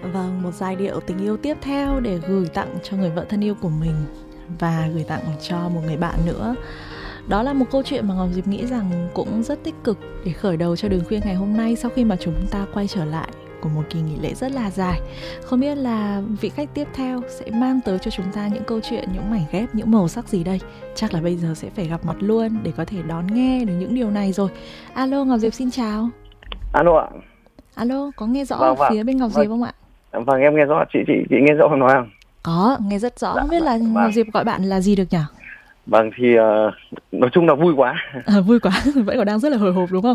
Vâng, một giai điệu tình yêu tiếp theo để gửi tặng cho người vợ thân yêu của mình và gửi tặng cho một người bạn nữa. Đó là một câu chuyện mà Ngọc Diệp nghĩ rằng cũng rất tích cực để khởi đầu cho Đường Khuya ngày hôm nay sau khi mà chúng ta quay trở lại của một kỳ nghỉ lễ rất là dài. Không biết là vị khách tiếp theo sẽ mang tới cho chúng ta những câu chuyện, những mảnh ghép, những màu sắc gì đây? Chắc là bây giờ sẽ phải gặp mặt luôn để có thể đón nghe được những điều này rồi. Alo, Ngọc Diệp xin chào. Alo ạ. Alo, có nghe rõ ở phía bên Ngọc Diệp không ạ? Vâng, em nghe rõ. Chị nghe rõ không nói không? Có, nghe rất rõ. Không biết là Ngọc Diệp gọi bạn là gì được nhỉ? Vâng thì nói chung là vui quá. Vui quá, vẫn còn đang rất là hồi hộp đúng không?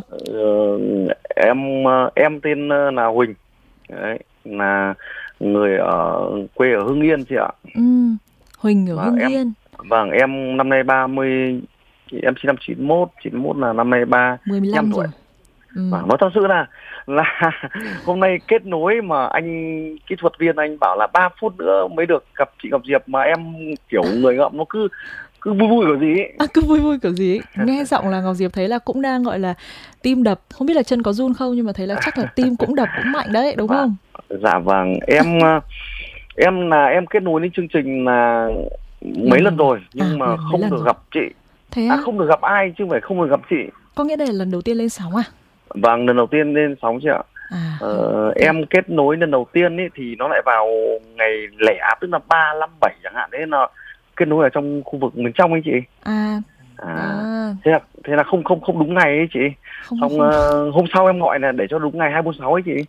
Em tên là Huỳnh. Đấy, là người ở quê ở Hưng Yên chị ạ. Huỳnh ở Hưng Yên. Vâng, em năm nay 30, em sinh năm 91 là năm nay 35 tuổi. Vâng, nói thật sự là hôm nay kết nối mà anh kỹ thuật viên anh bảo là 3 phút nữa mới được gặp chị Ngọc Diệp, mà em kiểu người ngậm nó cứ vui vui kiểu gì ấy. Cứ vui vui kiểu gì ấy. Nghe giọng là Ngọc Diệp thấy là cũng đang gọi là tim đập, không biết là chân có run không, nhưng mà thấy là chắc là tim cũng đập cũng mạnh đấy, đúng không? Dạ vâng, em kết nối đến chương trình là mấy lần rồi nhưng mà không được gặp chị. Thế à? Không được gặp ai chứ không phải không được gặp chị. Có nghĩa đây là lần đầu tiên lên sóng à? Vâng, lần đầu tiên lên sóng chị ạ. Em kết nối lần đầu tiên ấy thì nó lại vào ngày lẻ, tức là 3, 5, 7 chẳng hạn, thế là kết nối ở trong khu vực miền trong ấy chị. Thế là không đúng ngày ấy chị. Xong hôm sau em gọi là để cho đúng ngày 246 ấy chị.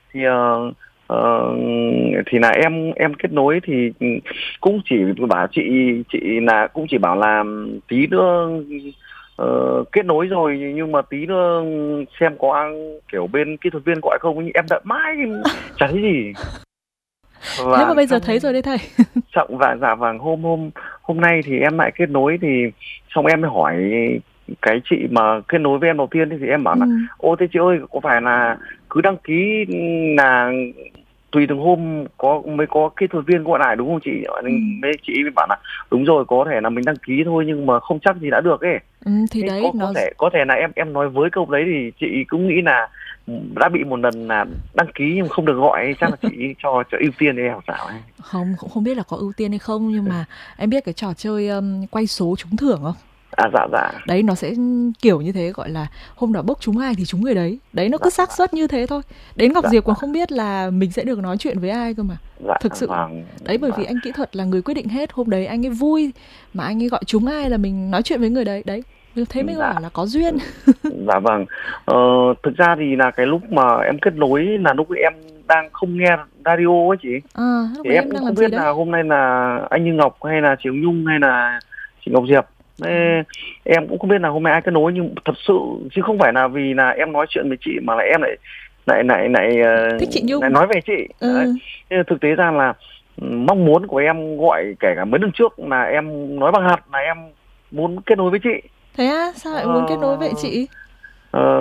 Thì là em kết nối thì cũng chỉ bảo chị là cũng chỉ bảo là tí nữa kết nối rồi, nhưng mà tí nữa xem có kiểu bên kỹ thuật viên gọi không, em đợi mãi chả thấy gì. Thế mà bây giờ thấy rồi đấy thầy. Dạ vâng, hôm nay thì em lại kết nối thì xong em mới hỏi cái chị mà kết nối với em đầu tiên thì em bảo là ô thế chị ơi, có phải là cứ đăng ký là tùy từng hôm mới có kỹ thuật viên gọi lại đúng không chị? Mấy chị mới bảo là đúng rồi, có thể là mình đăng ký thôi nhưng mà không chắc gì đã được ấy. Thì đấy có thể là em nói với câu đấy thì chị cũng nghĩ là đã bị một lần là đăng ký nhưng không được gọi, chắc là chị cho ưu tiên hay sao ấy. Cũng không biết là có ưu tiên hay không, nhưng mà em biết cái trò chơi quay số trúng thưởng không? Dạ. Đấy, nó sẽ kiểu như thế, gọi là hôm đó bốc trúng ai thì trúng người đấy. Đấy, nó cứ xác suất như thế thôi. Đến Ngọc Diệp còn không biết là mình sẽ được nói chuyện với ai cơ mà. Thực sự. Đấy, bởi vì anh kỹ thuật là người quyết định hết. Hôm đấy anh ấy vui mà anh ấy gọi trúng ai là mình nói chuyện với người đấy. Đấy, thế mới bảo là có duyên. Dạ vâng. Thực ra thì là cái lúc mà em kết nối là lúc em đang không nghe radio ấy chị. Thì em cũng không biết là hôm nay là anh Như Ngọc hay là chị Nhung hay là chị Ngọc Diệp. Em cũng không biết là hôm nay ai kết nối, nhưng thật sự chứ không phải là vì là em nói chuyện với chị mà là em lại thích chị Nhung, lại nói về chị. Thực tế ra là mong muốn của em gọi kể cả mấy lần trước là em nói bằng hạt là em muốn kết nối với chị. Thế á? Sao lại muốn kết nối với chị?